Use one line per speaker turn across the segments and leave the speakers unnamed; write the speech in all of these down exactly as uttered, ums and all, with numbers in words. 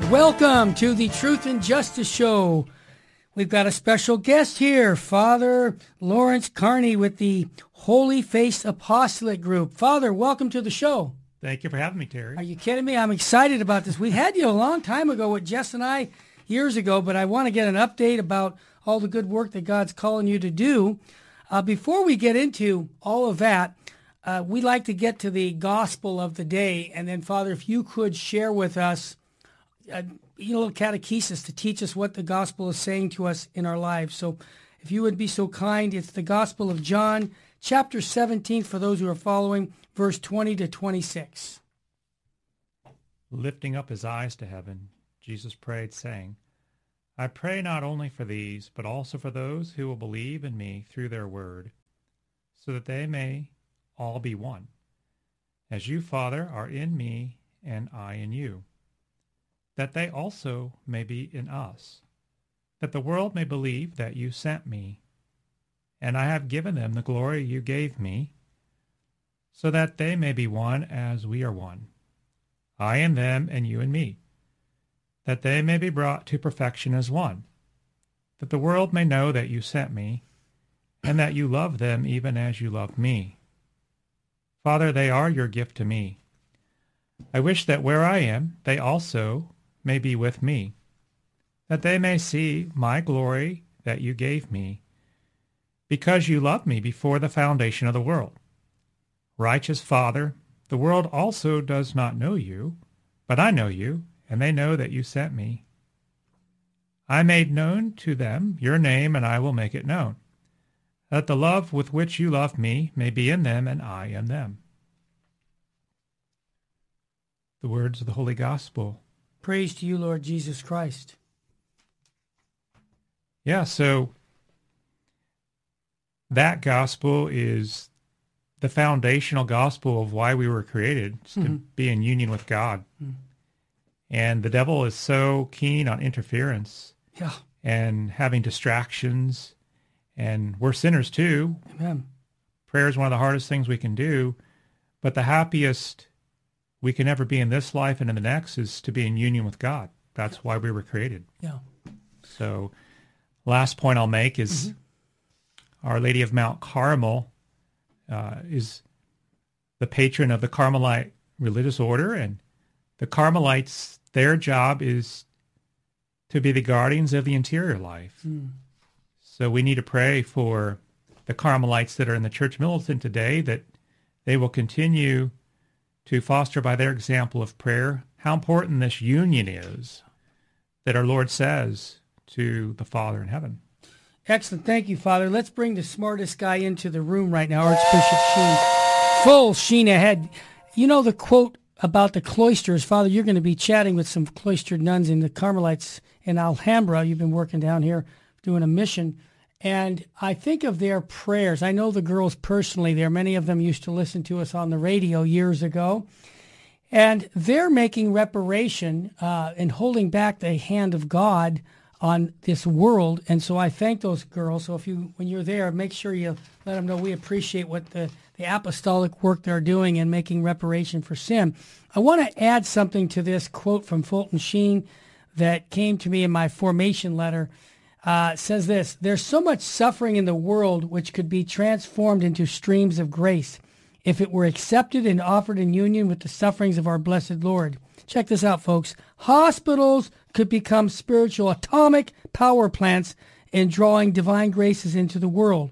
Welcome to the Truth and Justice Show. We've got a special guest here, Father Lawrence Carney with the Holy Face Apostolate Group. Father, welcome to the show.
Thank you for having me, Terry.
Are you kidding me? I'm excited about this. We had you a long time ago with Jess and I years ago, but I want to get an update about all the good work that God's calling you to do. Uh, before we get into all of that, uh, we like to get to the gospel of the day. And then, Father, if you could share with us a, you know, a little catechesis to teach us what the gospel is saying to us in our lives. So if you would be so kind, it's the Gospel of John, chapter seventeen, for those who are following, verse twenty to twenty-six.
Lifting up his eyes to heaven, Jesus prayed, saying, I pray not only for these, but also for those who will believe in me through their word, so that they may all be one, as you, Father, are in me and I in you, that they also may be in us, that the world may believe that you sent me, and I have given them the glory you gave me, so that they may be one as we are one, I and them and you and me, that they may be brought to perfection as one, that the world may know that you sent me, and that you love them even as you loved me. Father, they are your gift to me. I wish that where I am, they also may be with me, that they may see my glory that you gave me, because you loved me before the foundation of the world. Righteous Father, the world also does not know you, but I know you, and they know that you sent me. I made known to them your name, and I will make it known, that the love with which you loved me may be in them, and I in them. The words of the Holy Gospel.
Praise to you, Lord Jesus Christ.
Yeah, so that gospel is the foundational gospel of why we were created, mm-hmm. to be in union with God. Mm-hmm. And the devil is so keen on interference,
yeah.
and having distractions, and we're sinners too.
Amen.
Prayer is one of the hardest things we can do, but the happiest we can ever be in this life and in the next is to be in union with God. That's why we were created.
Yeah.
So last point I'll make is mm-hmm. Our Lady of Mount Carmel uh, is the patron of the Carmelite religious order, and the Carmelites, their job is to be the guardians of the interior life. Mm. So we need to pray for the Carmelites that are in the church militant today, that they will continue to foster by their example of prayer how important this union is that our Lord says to the Father in heaven.
Excellent. Thank you, Father. Let's bring the smartest guy into the room right now, Archbishop Sheen. Full Sheen ahead. You know the quote about the cloisters. Father, you're going to be chatting with some cloistered nuns in the Carmelites in Alhambra. You've been working down here doing a mission. And I think of their prayers. I know the girls personally there. Many of them used to listen to us on the radio years ago. And they're making reparation uh, and holding back the hand of God on this world. And so I thank those girls. So if you, when you're there, make sure you let them know we appreciate what the, the apostolic work they're doing in making reparation for sin. I want to add something to this quote from Fulton Sheen that came to me in my formation letter. Uh, it says this: there's so much suffering in the world which could be transformed into streams of grace if it were accepted and offered in union with the sufferings of our blessed Lord. Check this out, folks. Hospitals could become spiritual atomic power plants in drawing divine graces into the world.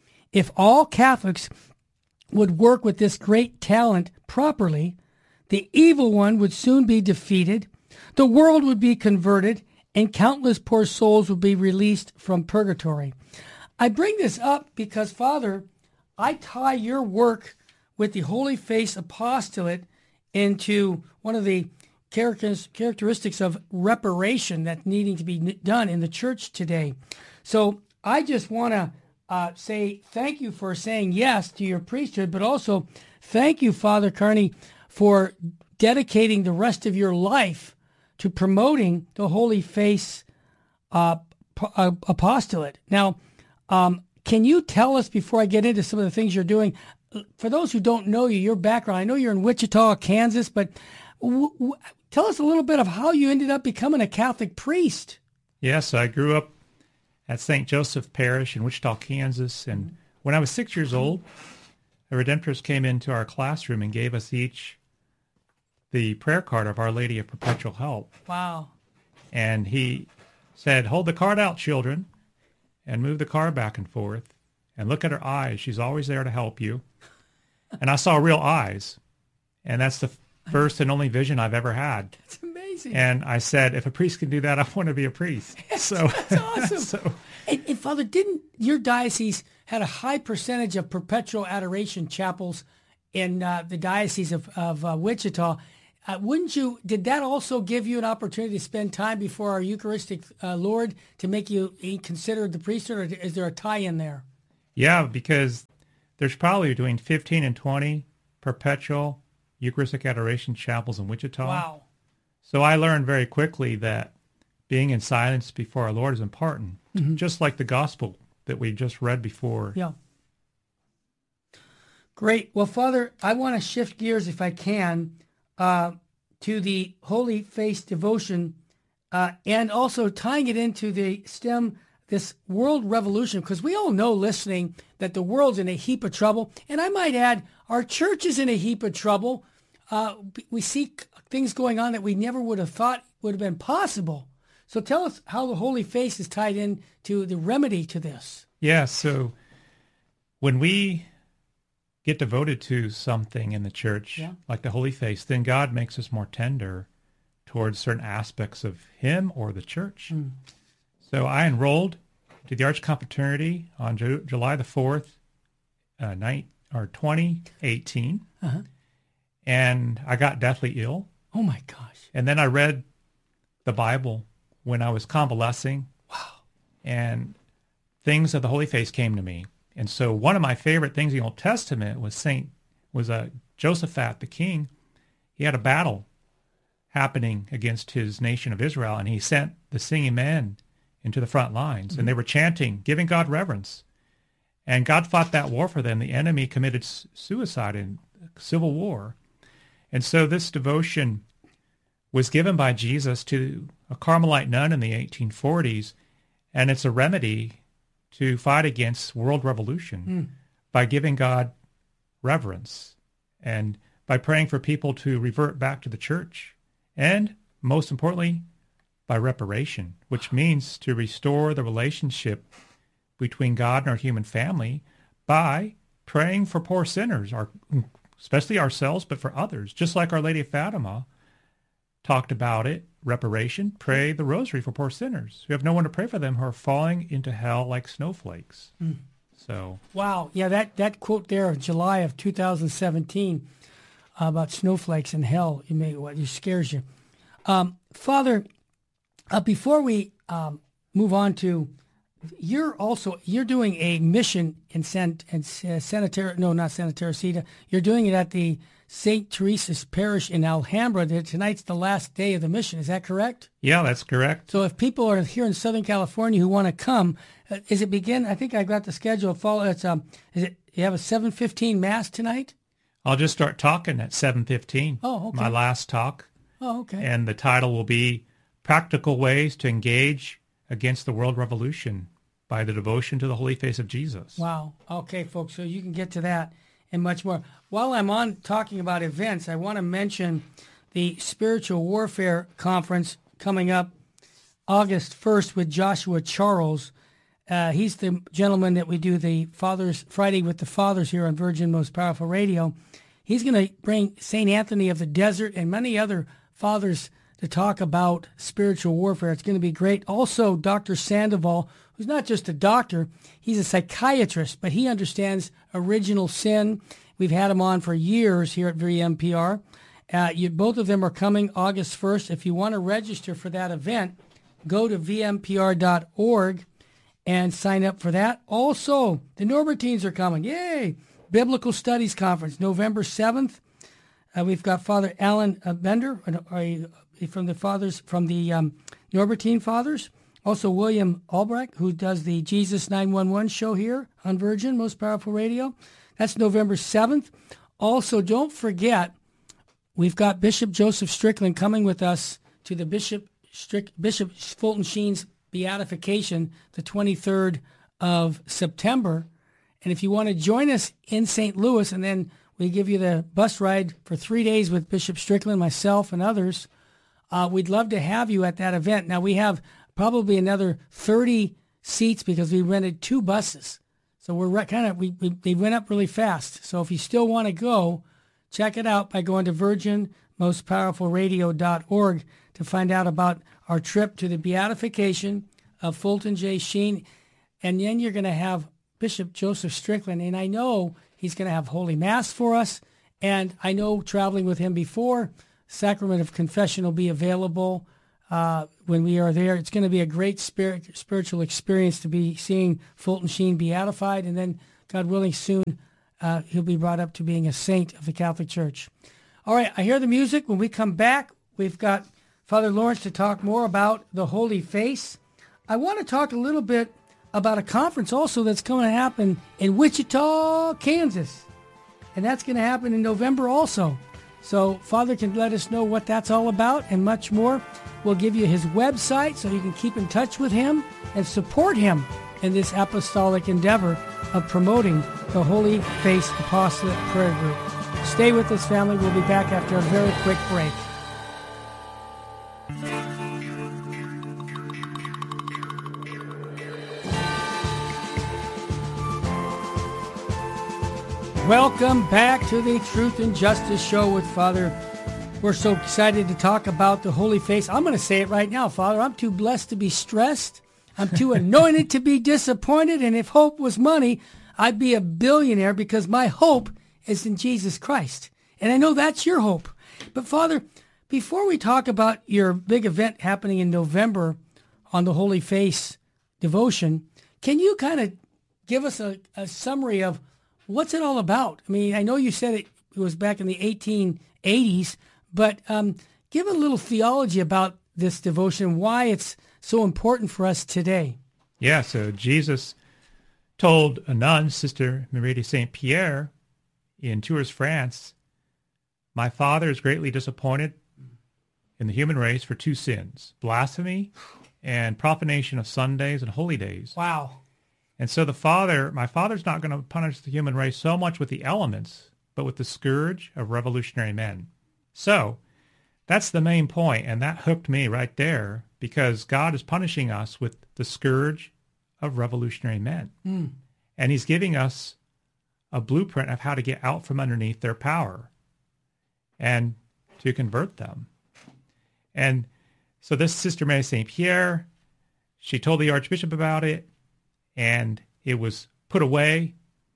If all Catholics would work with this great talent properly, the evil one would soon be defeated, the world would be converted, and countless poor souls would be released from purgatory. I bring this up because, Father, I tie your work with the Holy Face Apostolate into one of the characteristics of reparation that's needing to be done in the church today. So I just want to uh, say thank you for saying yes to your priesthood, but also thank you, Father Carney, for dedicating the rest of your life to promoting the Holy Face uh, uh, Apostolate. Now, um, can you tell us, before I get into some of the things you're doing, for those who don't know you, your background, I know you're in Wichita, Kansas, but w- w- tell us a little bit of how you ended up becoming a Catholic priest.
Yes, I grew up at Saint Joseph Parish in Wichita, Kansas, and mm-hmm. when I was six years old, a Redemptorist came into our classroom and gave us each the prayer card of Our Lady of Perpetual Help.
Wow.
And he said, hold the card out, children, and move the card back and forth, and look at her eyes. She's always there to help you. And I saw real eyes, and that's the first and only vision I've ever had.
That's amazing.
And I said, if a priest can do that, I want to be a priest. So
that's awesome. so, and, and Father, didn't your diocese had a high percentage of perpetual adoration chapels in uh, the diocese of, of uh, Wichita? Uh, wouldn't you, did that also give you an opportunity to spend time before our Eucharistic uh, Lord to make you consider the priesthood, or is there a tie-in there?
Yeah, because there's probably between fifteen and twenty perpetual Eucharistic adoration chapels in Wichita.
Wow.
So I learned very quickly that being in silence before our Lord is important, mm-hmm. just like the gospel that we just read before.
Yeah. Great. Well, Father, I want to shift gears, if I can, uh, to the Holy Face devotion, uh, and also tying it into the STEM, this world revolution, because we all know listening that the world's in a heap of trouble. And I might add, our church is in a heap of trouble. Uh, we see things going on that we never would have thought would have been possible. So tell us how the Holy Face is tied in to the remedy to this.
Yeah, so when we get devoted to something in the church, yeah. like the Holy Face, then God makes us more tender towards certain aspects of him or the church. Mm. So I enrolled to the Archconfraternity on Ju- July the fourth, uh, night, or twenty eighteen, uh-huh. and I got deathly ill.
Oh my gosh.
And then I read the Bible when I was convalescing.
Wow.
And things of the Holy Face came to me. And so one of my favorite things in the Old Testament was Saint was uh, Josaphat, the king. He had a battle happening against his nation of Israel, and he sent the singing men into the front lines, mm-hmm. and they were chanting, giving God reverence. And God fought that war for them. The enemy committed suicide in civil war. And so this devotion was given by Jesus to a Carmelite nun in the eighteen forties, and it's a remedy to fight against world revolution mm. by giving God reverence and by praying for people to revert back to the church, and most importantly, by reparation, which means to restore the relationship between God and our human family by praying for poor sinners, our, especially ourselves, but for others. Just like Our Lady of Fatima talked about it, reparation, pray the rosary for poor sinners who have no one to pray for them, who are falling into hell like snowflakes. Mm. So,
wow, yeah, that, that quote there of July of two thousand seventeen uh, about snowflakes and hell, it may what it scares you. Um, Father, uh, before we um, move on to, you're also you're doing a mission in San in uh, Santa Ter- no, not Santa Teresita. You're doing it at the Saint Teresa's Parish in Alhambra. Tonight's the last day of the mission. Is that correct?
Yeah, that's correct.
So if people are here in Southern California who want to come, uh, is it begin? I think I got the schedule. Follow. It's um. Is it? You have a seven fifteen mass tonight?
I'll just start talking at seven fifteen.
Oh, okay.
My last talk.
Oh, okay.
And the title will be Practical Ways to Engage Against the World Revolution by the Devotion to the Holy Face of Jesus.
Wow. Okay, folks. So you can get to that and much more. While I'm on talking about events, I want to mention the Spiritual Warfare Conference coming up August first with Joshua Charles. Uh, he's the gentleman that we do the Fathers Friday with the Fathers here on Virgin Most Powerful Radio. He's going to bring Saint Anthony of the Desert and many other fathers to talk about spiritual warfare. It's going to be great. Also, Doctor Sandoval, who's not just a doctor, he's a psychiatrist, but he understands original sin. We've had him on for years here at V M P R. Uh, you, both of them are coming August first. If you want to register for that event, go to v m p r dot org and sign up for that. Also, the Norbertines are coming. Yay! Biblical Studies Conference, November seventh. Uh, we've got Father Alan uh, Bender uh, uh, from the fathers from the um, Norbertine Fathers. Also, William Albrecht, who does the Jesus nine one one show here on Virgin, Most Powerful Radio. That's November seventh. Also, don't forget, we've got Bishop Joseph Strickland coming with us to the Bishop Strick, Bishop Fulton Sheen's beatification, the twenty-third of September. And if you want to join us in Saint Louis, and then we give you the bus ride for three days with Bishop Strickland, myself, and others, uh, we'd love to have you at that event. Now, we have probably another thirty seats because we rented two buses. So we're re- kind of, we, we they went up really fast. So if you still want to go, check it out by going to virgin most powerful radio dot org to find out about our trip to the beatification of Fulton J. Sheen. And then you're going to have Bishop Joseph Strickland. And I know he's going to have Holy Mass for us. And I know traveling with him before, Sacrament of Confession will be available uh, when we are there. It's going to be a great spirit, spiritual experience to be seeing Fulton Sheen beatified. And then, God willing, soon uh, he'll be brought up to being a saint of the Catholic Church. All right, I hear the music. When we come back, we've got Father Lawrence to talk more about the Holy Face. I want to talk a little bit about a conference also that's going to happen in Wichita, Kansas. And that's going to happen in November also. So Father can let us know what that's all about and much more. We'll give you his website so you can keep in touch with him and support him in this apostolic endeavor of promoting the Holy Face Apostolate Prayer Group. Stay with us, family. We'll be back after a very quick break. Welcome back to the Truth and Justice Show with Father. We're so excited to talk about the Holy Face. I'm going to say it right now, Father. I'm too blessed to be stressed. I'm too anointed to be disappointed. And if hope was money, I'd be a billionaire because my hope is in Jesus Christ. And I know that's your hope. But Father, before we talk about your big event happening in November on the Holy Face devotion, can you kind of give us a, a summary of what's it all about? I mean, I know you said it, it was back in the eighteen eighties, but um, give a little theology about this devotion, why it's so important for us today.
Yeah, so Jesus told a nun, Sister Marie de Saint Pierre, in Tours, France, "My Father is greatly disappointed in the human race for two sins, blasphemy and profanation of Sundays and holy days."
Wow.
And so the Father, my Father's not going to punish the human race so much with the elements, but with the scourge of revolutionary men. So that's the main point, and that hooked me right there, because God is punishing us with the scourge of revolutionary men. Mm. And he's giving us a blueprint of how to get out from underneath their power and to convert them. And so this Sister Mary Saint Pierre, she told the Archbishop about it, and it was put away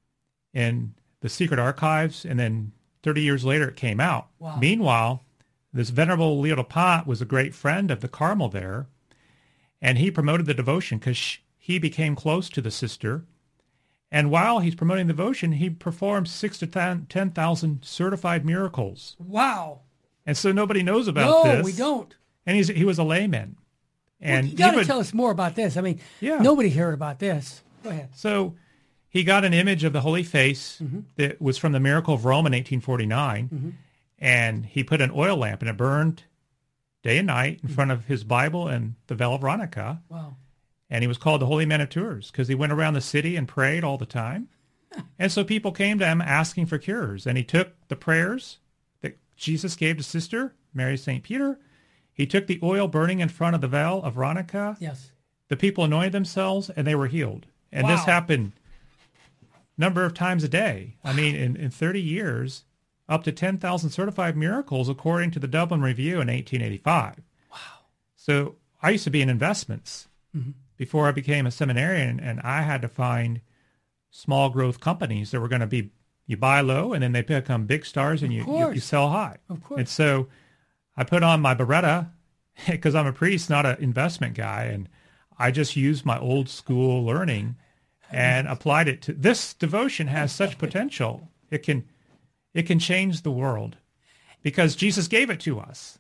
in the secret archives, and then thirty years later it came out.
Wow.
Meanwhile, this Venerable Leo de Pont was a great friend of the Carmel there, and he promoted the devotion because he became close to the sister. And while he's promoting the devotion, he performed six to ten thousand certified miracles.
Wow.
And so nobody knows about
no,
this.
No, we don't.
And he's, he was a layman. And
well, you got to
would,
tell us more about this. I mean,
yeah.
Nobody heard about this. Go ahead.
So he got an image of the Holy Face mm-hmm. that was from the Miracle of Rome in eighteen forty-nine, mm-hmm. and he put an oil lamp, and it burned day and night in mm-hmm. front of his Bible and the Veil of Veronica.
Wow.
And he was called the Holy Man of Tours because he went around the city and prayed all the time. And so people came to him asking for cures, and he took the prayers that Jesus gave to Sister Mary Saint Peter. He took the oil burning in front of the Veil of Veronica.
Yes. The
people anointed themselves, and they were healed. And
wow.
this happened a number of times a day. I mean, in, in thirty years, up to ten thousand certified miracles, according to the Dublin Review in eighteen eighty-five.
Wow.
So I used to be in investments mm-hmm. before I became a seminarian, and I had to find small growth companies that were going to be, you buy low, and then they become big stars, and you, you, you sell high.
Of course.
And so I put on my Beretta, because I'm a priest, not an investment guy, and I just used my old school learning and applied it to this devotion. Has such potential. It can it can change the world because Jesus gave it to us.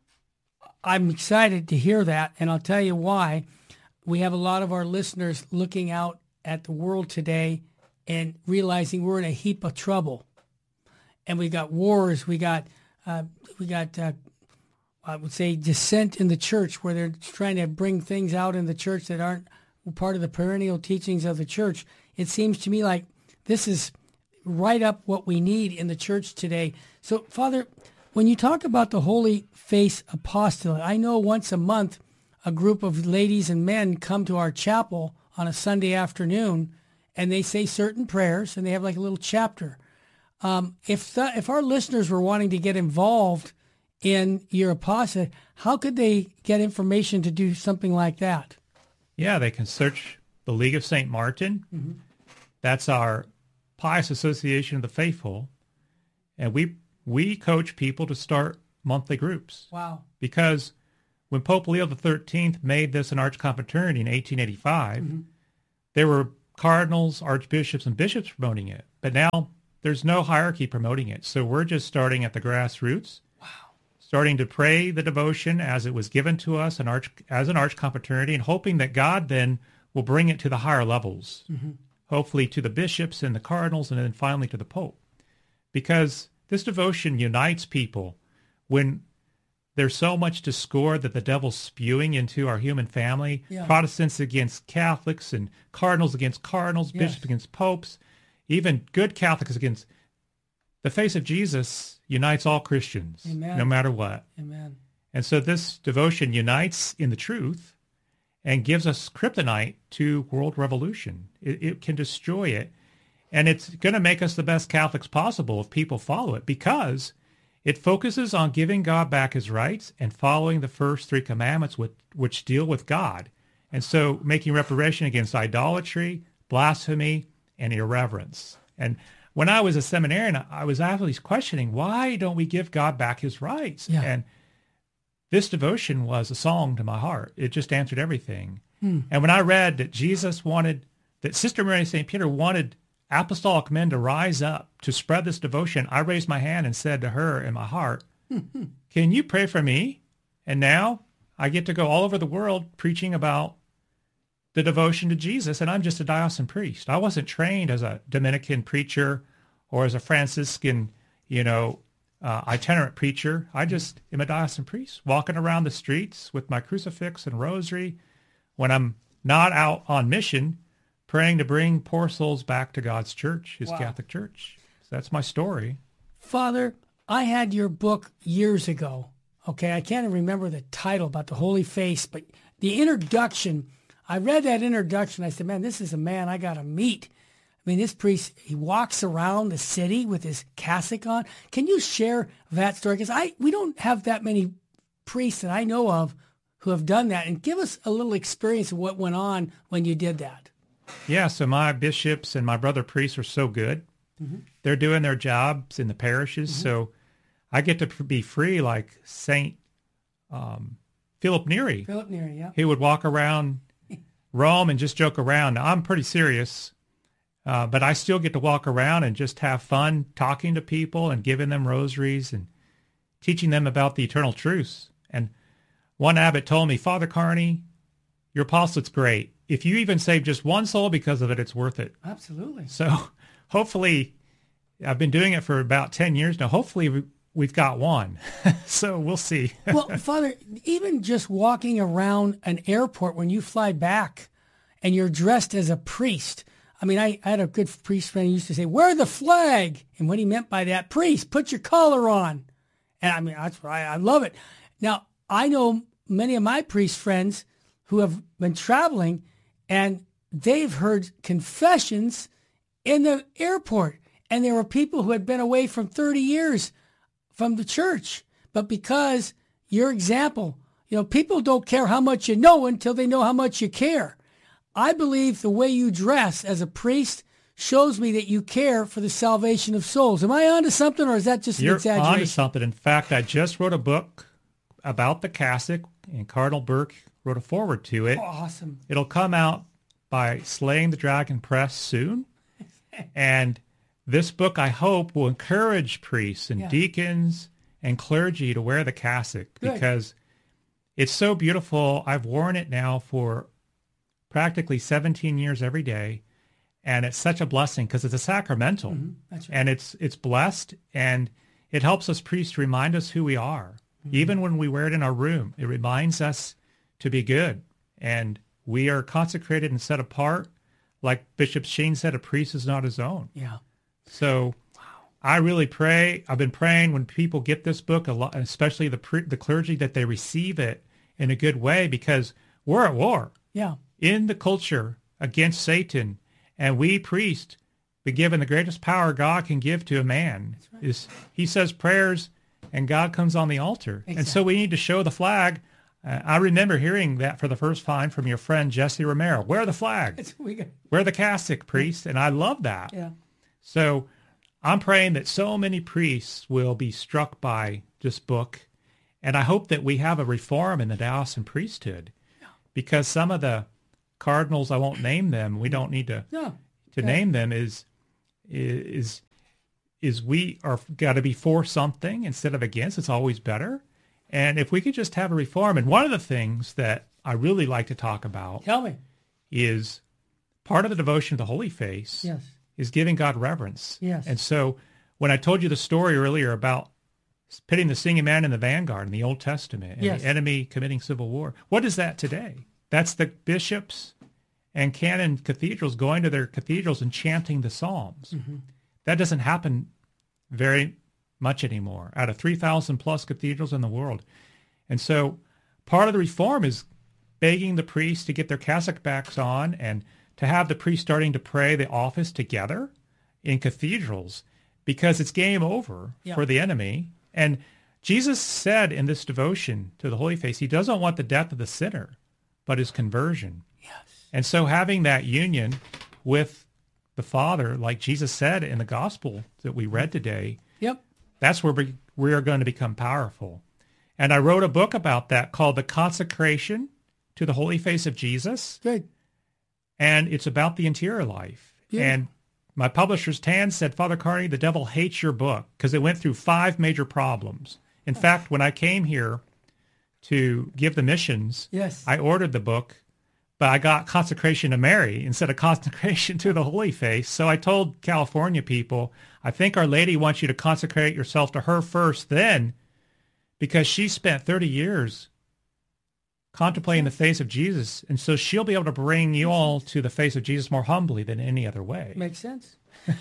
I'm excited to hear that, and I'll tell you why. We have a lot of our listeners looking out at the world today and realizing we're in a heap of trouble. And we got wars, we got uh, we got, uh, I would say, dissent in the church, where they're trying to bring things out in the church that aren't part of the perennial teachings of the church. It seems to me like this is right up what we need in the church today. So, Father, when you talk about the Holy Face Apostolate, I know once a month a group of ladies and men come to our chapel on a Sunday afternoon, and they say certain prayers, and they have like a little chapter. Um, if the, if our listeners were wanting to get involved in your apostolate, how could they get information to do something like that?
Yeah, they can search the League of Saint Martin. Mm-hmm. That's our Pious Association of the Faithful, and we we coach people to start monthly groups.
Wow!
Because when Pope Leo the thirteenth made this an archconfraternity in eighteen eighty-five, mm-hmm. there were cardinals, archbishops, and bishops promoting it. But now there's no hierarchy promoting it. So we're just starting at the grassroots,
wow.
starting to pray the devotion as it was given to us an arch, as an archconfraternity, and hoping that God then will bring it to the higher levels, mm-hmm. hopefully to the bishops and the cardinals, and then finally to the Pope. Because this devotion unites people when there's so much discord that the devil's spewing into our human family. Yeah. Protestants against Catholics, and cardinals against cardinals, yes. bishops against popes, even good Catholics against. The face of Jesus unites all Christians, Amen. No matter what.
Amen.
And so this devotion unites in the truth and gives us kryptonite to world revolution. It, it can destroy it. And it's going to make us the best Catholics possible if people follow it, because it focuses on giving God back his rights and following the first three commandments, which, which deal with God. And so making reparation against idolatry, blasphemy, and irreverence. And when I was a seminarian, I was actually questioning, why don't we give God back his rights?
Yeah.
And this devotion was a song to my heart. It just answered everything.
Hmm.
And when I read that Jesus wanted, that Sister Mary Saint Peter wanted apostolic men to rise up to spread this devotion, I raised my hand and said to her in my heart, can you pray for me? And now I get to go all over the world preaching about the devotion to Jesus, and I'm just a diocesan priest. I wasn't trained as a Dominican preacher or as a Franciscan, you know, uh, itinerant preacher. I just am a diocesan priest, walking around the streets with my crucifix and rosary when I'm not out on mission, praying to bring poor souls back to God's church, his wow. Catholic Church. So that's my story.
Father, I had your book years ago. Okay, I can't even remember the title about the Holy Face, but the introduction, I read that introduction. I said, man, this is a man I got to meet. I mean, this priest, he walks around the city with his cassock on. Can you share that story? Because I we don't have that many priests that I know of who have done that. And give us a little experience of what went on when you did that.
Yeah, so my bishops and my brother priests are so good. Mm-hmm. They're doing their jobs in the parishes, mm-hmm. so I get to be free like Saint um, Philip Neri.
Philip Neri, yeah.
He would walk around Rome and just joke around. Now, I'm pretty serious, uh, but I still get to walk around and just have fun talking to people and giving them rosaries and teaching them about the eternal truths. And one abbot told me, Father Carney, your apostolate's great. If you even save just one soul because of it, it's worth it.
Absolutely.
So hopefully, I've been doing it for about ten years now. Hopefully we've got one. So we'll see.
Well, Father, even just walking around an airport when you fly back and you're dressed as a priest. I mean, I, I had a good priest friend who used to say, wear the flag. And what he meant by that, priest, put your collar on. And I mean, that's right. I love it. Now, I know many of my priest friends who have been traveling, and they've heard confessions in the airport. And there were people who had been away from thirty years from the church. But because your example, you know, people don't care how much you know until they know how much you care. I believe the way you dress as a priest shows me that you care for the salvation of souls. Am I onto something, or is that just an
You're
exaggeration?
onto something. In fact, I just wrote a book about the cassock, and Cardinal Burke wrote a foreword to it.
Oh, awesome.
It'll come out by Slaying the Dragon Press soon. And this book, I hope, will encourage priests and yeah. deacons and clergy to wear the cassock. Good. Because it's so beautiful. I've worn it now for practically seventeen years every day. And it's such a blessing because it's a sacramental.
Mm-hmm. That's right.
And it's it's blessed. And it helps us priests remind us who we are. Mm-hmm. Even when we wear it in our room, it reminds us to be good. And we are consecrated and set apart. Like Bishop Sheen said, a priest is not his own.
Yeah.
So wow. I really pray, I've been praying when people get this book, a lot, especially the pre, the clergy, that they receive it in a good way, because we're at war.
Yeah.
In the culture against Satan. And we priests, be given the greatest power God can give to a man. Right. Is he says prayers and God comes on the altar. Exactly. And so we need to show the flag. Uh, I remember hearing that for the first time from your friend Jesse Romero. Wear the flag. Wear the cassock, priest. And I love that.
Yeah.
So I'm praying that so many priests will be struck by this book. And I hope that we have a reform in the diocesan priesthood. Yeah. Because some of the cardinals, I won't name them, we don't need to no. to okay. name them, is is is we are got to be for something instead of against. It's always better. And if we could just have a reform, and one of the things that I really like to talk about
Tell me.
is part of the devotion of the Holy Face
yes.
is giving God reverence.
Yes.
And so when I told you the story earlier about pitting the singing man in the vanguard in the Old Testament and
yes.
the enemy committing civil war, what is that today? That's the bishops and canon cathedrals going to their cathedrals and chanting the Psalms. Mm-hmm. That doesn't happen very much anymore out of three thousand plus cathedrals in the world. And so part of the reform is begging the priests to get their cassock backs on and to have the priests starting to pray the office together in cathedrals, because it's game over yeah. for the enemy. And Jesus said in this devotion to the Holy Face, he doesn't want the death of the sinner, but his conversion.
Yes.
And so having that union with the Father, like Jesus said in the gospel that we read today,
yep.
that's where we, we are going to become powerful. And I wrote a book about that called The Consecration to the Holy Face of Jesus.
Good.
And it's about the interior life.
Yeah.
And my publisher's Tan said, Father Carney, the devil hates your book, because it went through five major problems. In fact, when I came here to give the missions,
yes.
I ordered the book, but I got Consecration to Mary instead of Consecration to the Holy Face. So I told California people, I think Our Lady wants you to consecrate yourself to her first, then, because she spent thirty years contemplating the face of Jesus, and so she'll be able to bring you all to the face of Jesus more humbly than any other way.
Makes sense.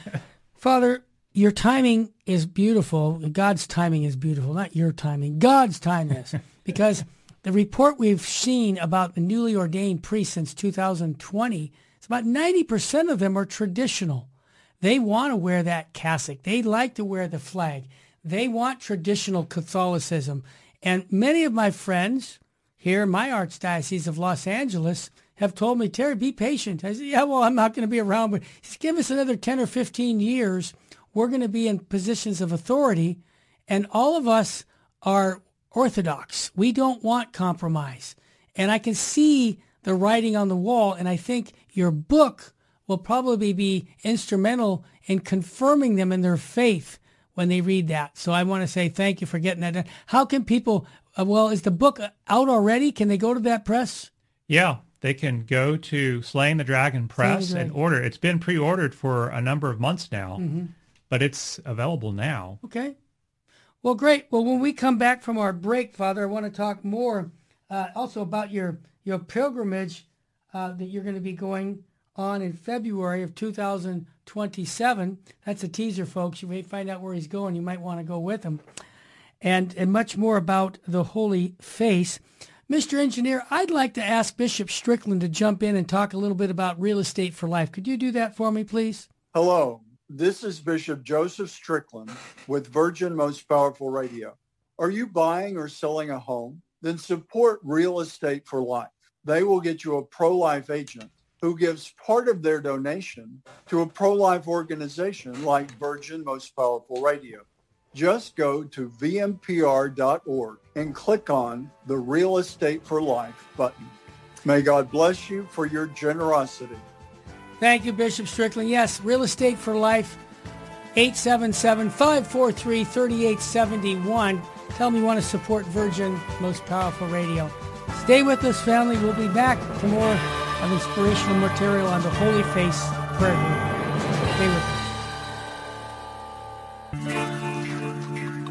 Father, your timing is beautiful. God's timing is beautiful, not your timing. God's timing is. Because the report we've seen about the newly ordained priests since two thousand twenty, it's about ninety percent of them are traditional. They want to wear that cassock. They like to wear the flag. They want traditional Catholicism. And many of my friends here in my Archdiocese of Los Angeles have told me, Terry, be patient. I said, yeah, well, I'm not going to be around, but just give us another ten or fifteen years. We're going to be in positions of authority, and all of us are Orthodox. We don't want compromise. And I can see the writing on the wall, and I think your book will probably be instrumental in confirming them in their faith when they read that. So I want to say thank you for getting that done. How can people, uh, well, is the book out already? Can they go to that press?
Yeah, they can go to Slaying the Dragon Press
the Dragon.
and order. It's been pre-ordered for a number of months now, mm-hmm. but it's available now.
Okay. Well, great. Well, when we come back from our break, Father, I want to talk more uh, also about your, your pilgrimage uh, that you're going to be going on in February of two thousand twenty-seven. That's a teaser, folks. You may find out where he's going. You might want to go with him. And, and much more about the Holy Face. Mister Engineer, I'd like to ask Bishop Strickland to jump in and talk a little bit about Real Estate for Life. Could you do that for me, please?
Hello. This is Bishop Joseph Strickland with Virgin Most Powerful Radio. Are you buying or selling a home? Then support Real Estate for Life. They will get you a pro-life agent who gives part of their donation to a pro-life organization like Virgin Most Powerful Radio. Just go to v m p r dot org and click on the Real Estate for Life button. May God bless you for your generosity.
Thank you, Bishop Strickland. Yes, Real Estate for Life, eight seven seven, five four three, three eight seven one. Tell me you want to support Virgin Most Powerful Radio. Stay with us, family. We'll be back to more of inspirational material on the Holy Face prayer group. Stay with us.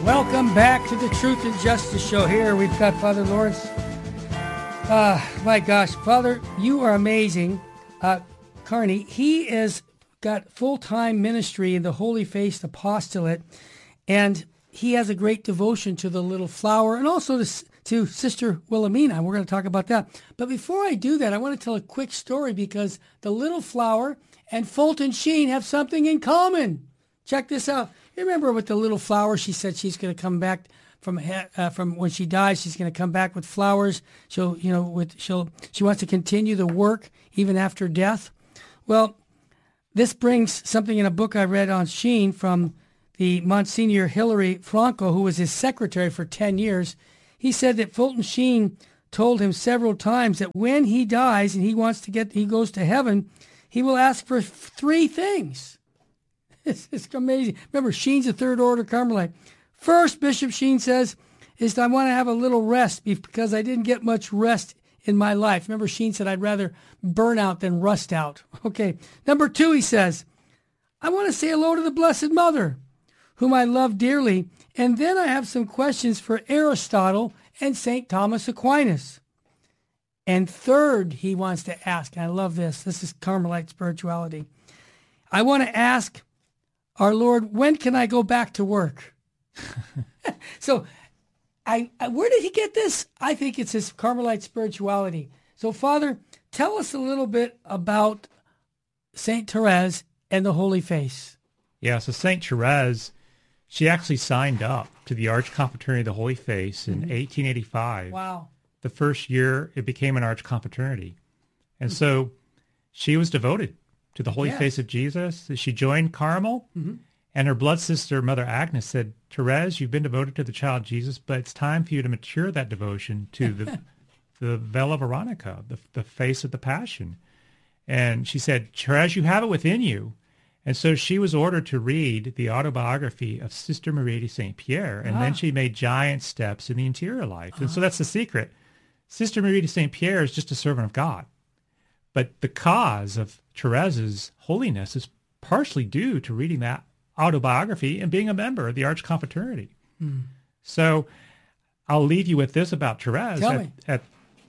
Welcome back to the Truth and Justice Show. Here we've got Father Lawrence. Uh, my gosh, Father, you are amazing. Uh, Carney, he has got full-time ministry in the Holy Face Apostolate, and he has a great devotion to the little flower and also to, to Sister Wilhelmina. We're going to talk about that. But before I do that, I want to tell a quick story because the little flower and Fulton Sheen have something in common. Check this out. You remember with the little flower, she said she's going to come back from uh, from when she dies. She's going to come back with flowers. She'll, you know, with she'll she wants to continue the work even after death. Well, this brings something in a book I read on Sheen from the Monsignor Hilary Franco, who was his secretary for ten years. He said that Fulton Sheen told him several times that when he dies and he wants to get, he goes to heaven, he will ask for three things. It's, it's amazing. Remember, Sheen's a third order Carmelite. First, Bishop Sheen says, is I want to have a little rest because I didn't get much rest in my life. Remember, Sheen said, I'd rather burn out than rust out. Okay. Number two, he says, I want to say hello to the Blessed Mother, whom I love dearly. And then I have some questions for Aristotle and Saint Thomas Aquinas. And third, he wants to ask, and I love this, this is Carmelite spirituality. I want to ask our Lord, when can I go back to work? So I, I where did he get this? I think it's his Carmelite spirituality. So Father, tell us a little bit about Saint Therese and the Holy Face.
Yeah, so Saint Therese, she actually signed up to the Archconfraternity of the Holy Face in mm-hmm. eighteen eighty-five.
Wow.
The first year it became an Archconfraternity. And mm-hmm. so she was devoted to the Holy yes. Face of Jesus. She joined Carmel, mm-hmm. and her blood sister, Mother Agnes, said, Therese, you've been devoted to the child Jesus, but it's time for you to mature that devotion to the the Vela Veronica, the, the face of the Passion. And she said, Therese, you have it within you. And so she was ordered to read the autobiography of Sister Marie de Saint Pierre, and ah. then she made giant steps in the interior life. And uh-huh. so that's the secret. Sister Marie de Saint Pierre is just a servant of God. But the cause of Therese's holiness is partially due to reading that autobiography and being a member of the Archconfraternity. Mm. So I'll leave you with this about Therese.
Tell
at,
me.
At,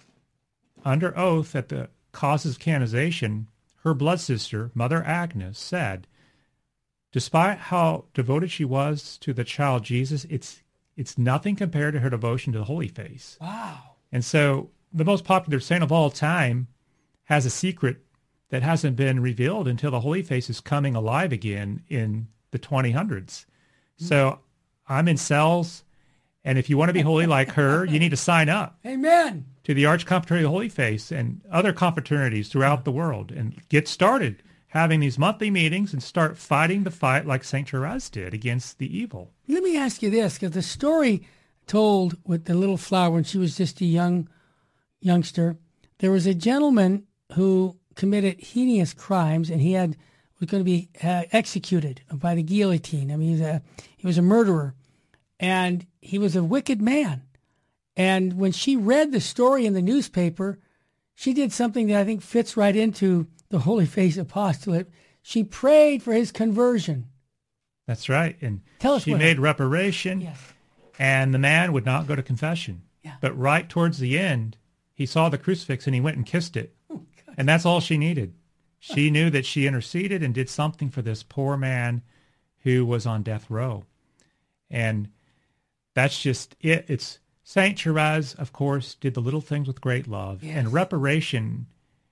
under oath at the causes of canonization, her blood sister, Mother Agnes, said, despite how devoted she was to the child Jesus, it's it's nothing compared to her devotion to the Holy Face.
Wow.
And so the most popular saint of all time has a secret that hasn't been revealed until the Holy Face is coming alive again in the twenty hundreds. Mm-hmm. So I'm in cells, and if you want to be holy like her, you need to sign up.
Amen.
To the Archconfraternity of the Holy Face and other confraternities throughout the world, and get started having these monthly meetings and start fighting the fight like Saint Therese did against the evil.
Let me ask you this, because the story told with the little flower when she was just a young youngster, there was a gentleman who committed heinous crimes, and he had was going to be uh, executed by the guillotine. I mean, he was a he was a murderer, and he was a wicked man. And when she read the story in the newspaper, she did something that I think fits right into the Holy Face Apostolate. She prayed for his conversion.
That's right. And
Tell us
she
what
made
happened.
reparation,
Yes.
and the man would not go to confession.
Yeah.
But right towards the end, he saw the crucifix and he went and kissed it.
Oh, God.
And that's all she needed. She knew that she interceded and did something for this poor man who was on death row. And that's just it. It's Saint Therese, of course, did the little things with great love.
Yes.
And reparation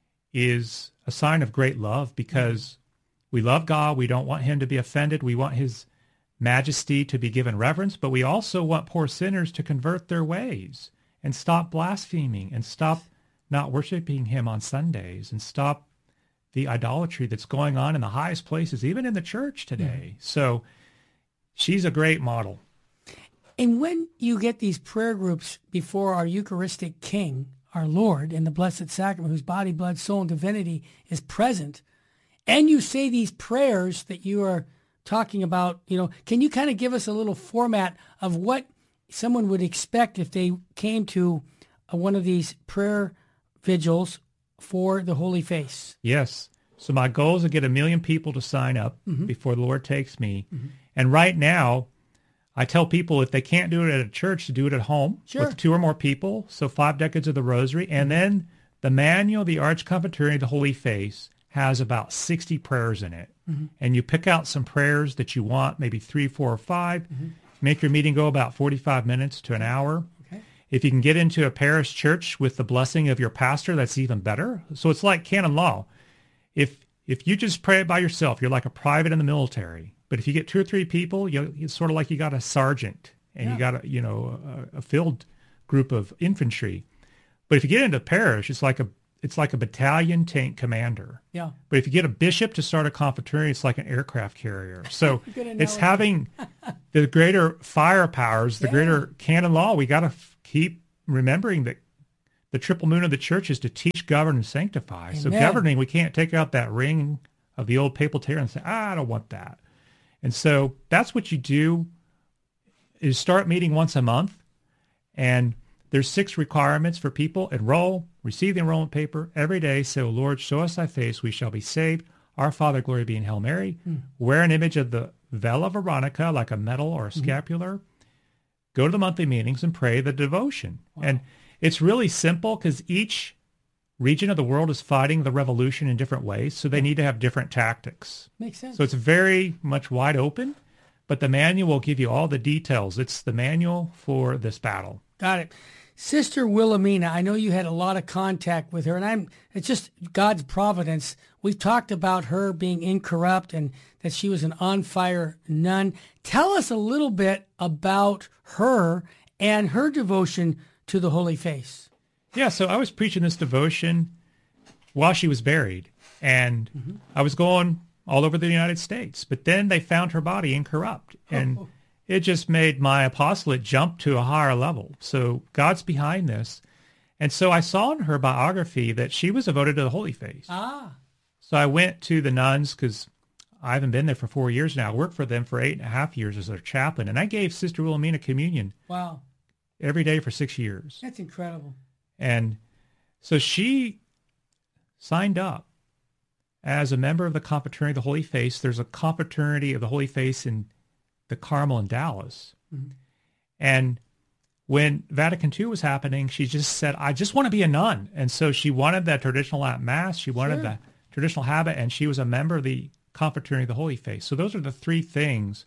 is a sign of great love because mm-hmm. we love God. We don't want him to be offended. We want his majesty to be given reverence, but we also want poor sinners to convert their ways and stop blaspheming and stop not worshiping him on Sundays and stop the idolatry that's going on in the highest places, even in the church today. Mm-hmm. So she's a great model.
And when you get these prayer groups before our Eucharistic King, our Lord, in the Blessed Sacrament, whose body, blood, soul, and divinity is present, and you say these prayers that you are talking about, you know, can you kind of give us a little format of what someone would expect if they came to uh, one of these prayer vigils for the Holy Face?
Yes. So my goal is to get a million people to sign up mm-hmm. before the Lord takes me. Mm-hmm. And right now, I tell people if they can't do it at a church, to do it at home
Sure.
with two or more people. So five decades of the Rosary. And then the manual, the Arch Confraternity of the Holy Face, has about sixty prayers in it. Mm-hmm. And you pick out some prayers that you want, maybe three, four, or five. Mm-hmm. Make your meeting go about forty-five minutes to an hour. Okay. If you can get into a parish church with the blessing of your pastor, that's even better. So it's like canon law. If if you just pray it by yourself, you're like a private in the military. But if you get two or three people, you, it's sort of like you got a sergeant and yeah. you got a, you know, a, a field group of infantry. But if you get into parish, it's like a it's like a battalion tank commander.
Yeah.
But if you get a bishop to start a confraternity, it's like an aircraft carrier. So it's having the greater fire powers, the yeah. greater canon law. We got to f- keep remembering that the triple moon of the church is to teach, govern, and sanctify. Amen. So governing, we can't take out that ring of the old papal tear and say, ah, I don't want that. And so that's what you do is start meeting once a month. And there's six requirements for people. Enroll, receive the enrollment paper every day. Say, O Lord, show us thy face, we shall be saved. Our Father, glory be in Hail Mary. Hmm. Wear an image of the Vela Veronica, like a medal or a scapular. Mm-hmm. Go to the monthly meetings and pray the devotion. Wow. And it's really simple because each region of the world is fighting the revolution in different ways, so they need to have different tactics.
Makes sense.
So it's very much wide open, but the manual will give you all the details. It's the manual for this battle.
Got it. Sister Wilhelmina, I know you had a lot of contact with her, and I'm it's just God's providence. We've talked about her being incorrupt and that she was an on-fire nun. Tell us a little bit about her and her devotion to the Holy Face.
Yeah, so I was preaching this devotion while she was buried, and mm-hmm. I was going all over the United States. But then they found her body incorrupt, and oh. it just made my apostolate jump to a higher level. So God's behind this. And so I saw in her biography that she was devoted to the Holy Face.
Ah.
So I went to the nuns because I haven't been there for four years now. I worked for them for eight and a half years as their chaplain, and I gave Sister Wilhelmina communion.
Wow.
Every day for six years.
That's incredible.
And so she signed up as a member of the Confraternity of the Holy Face. There's a Confraternity of the Holy Face in the Carmel in Dallas. Mm-hmm. And when Vatican Two was happening, she just said, I just want to be a nun. And so she wanted that traditional Latin Mass. She wanted sure. the traditional habit, and she was a member of the Confraternity of the Holy Face. So those are the three things.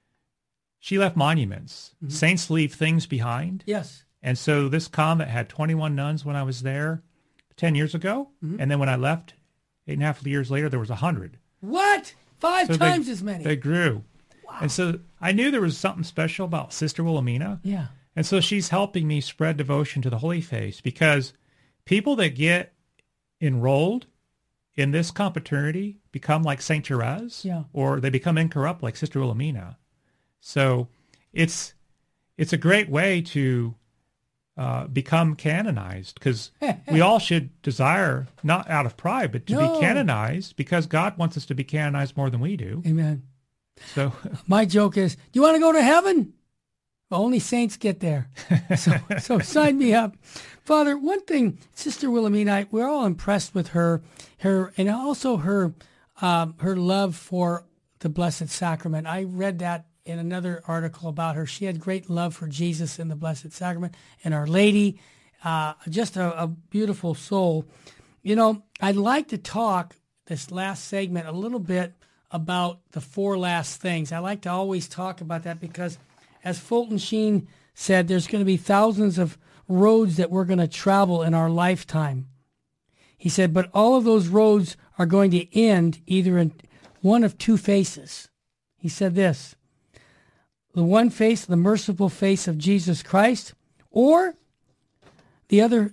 She left monuments. Mm-hmm. Saints leave things behind.
Yes.
And so this convent had twenty-one nuns when I was there ten years ago. Mm-hmm. And then when I left, eight and a half years later, there was one hundred.
What? Five
so
times
they,
as many?
They grew.
Wow.
And so I knew there was something special about Sister Wilhelmina.
Yeah.
And so she's helping me spread devotion to the Holy Face, because people that get enrolled in this confraternity become like Saint Therese,
yeah. or
they become incorrupt like Sister Wilhelmina. So it's it's a great way to uh, become canonized, because we all should desire, not out of pride, but to
no.
be canonized, because God wants us to be canonized more than we do.
Amen.
So
my joke is, do you want to go to heaven? Well, only saints get there. So, so sign me up. Father, one thing, Sister Wilhelmina, we're all impressed with her, her, and also her, um, her love for the Blessed Sacrament. I read that in another article about her. She had great love for Jesus and the Blessed Sacrament and Our Lady. Uh, just a, a beautiful soul. You know, I'd like to talk this last segment a little bit about the four last things. I like to always talk about that because, as Fulton Sheen said, there's going to be thousands of roads that we're going to travel in our lifetime. He said, but all of those roads are going to end either in one of two faces. He said this, the one face, the merciful face of Jesus Christ, or the other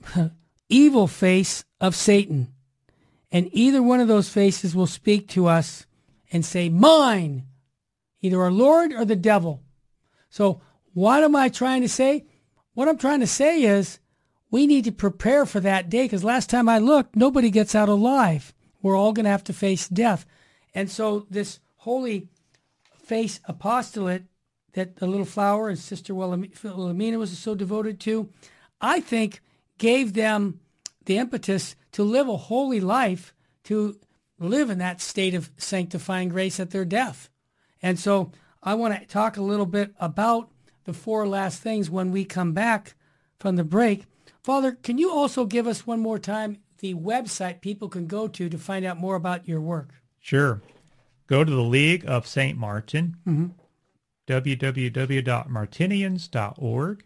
evil face of Satan. And either one of those faces will speak to us and say, mine, either our Lord or the devil. So what am I trying to say? What I'm trying to say is we need to prepare for that day, because last time I looked, nobody gets out alive. We're all going to have to face death. And so this holy face apostolate that the little flower and Sister Wilhelmina was so devoted to, I think gave them the impetus to live a holy life, to live in that state of sanctifying grace at their death. And so I want to talk a little bit about the four last things when we come back from the break. Father, can you also give us one more time the website people can go to to find out more about your work?
Sure. Go to the League of Saint Martin, mm-hmm. w w w dot martinians dot org.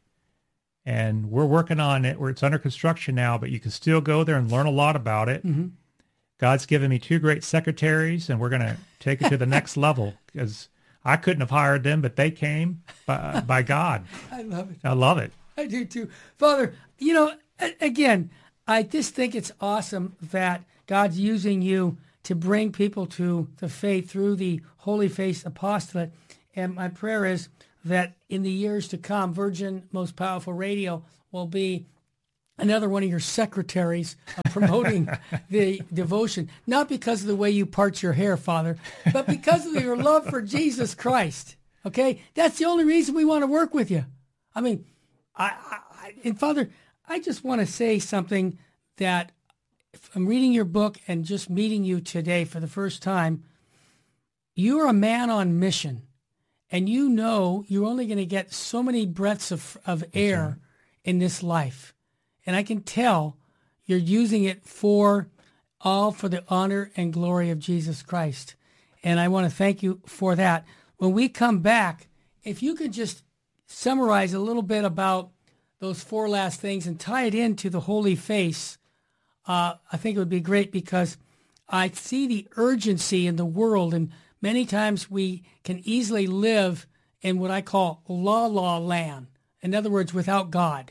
And we're working on it where it's under construction now, but you can still go there and learn a lot about it. Mm-hmm. God's given me two great secretaries, and we're going to take it to the next level because I couldn't have hired them, but they came by, by God.
I love it.
I love it.
I do too. Father, you know, again, I just think it's awesome that God's using you to bring people to the faith through the Holy Face Apostolate. And my prayer is that in the years to come, Virgin Most Powerful Radio will be another one of your secretaries of promoting the devotion, not because of the way you part your hair, Father, but because of your love for Jesus Christ. Okay? That's the only reason we want to work with you. I mean, I, I and Father, I just want to say something that if I'm reading your book and just meeting you today for the first time. You're a man on mission. And you know you're only going to get so many breaths of, of air right. in this life. And I can tell you're using it for all for the honor and glory of Jesus Christ. And I want to thank you for that. When we come back, if you could just summarize a little bit about those four last things and tie it into the Holy Face, uh, I think it would be great because I see the urgency in the world, and many times we can easily live in what I call la la land. In other words, without God.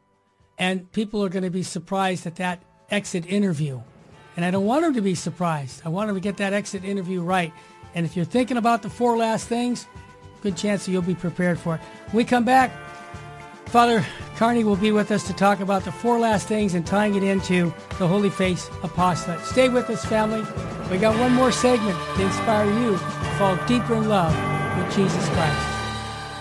And people are going to be surprised at that exit interview. And I don't want them to be surprised. I want them to get that exit interview right. And if you're thinking about the four last things, good chance that you'll be prepared for it. When we come back, Father Carney will be with us to talk about the four last things and tying it into the Holy Face Apostolate. Stay with us, family. We got one more segment to inspire you to fall deeper in love with Jesus Christ.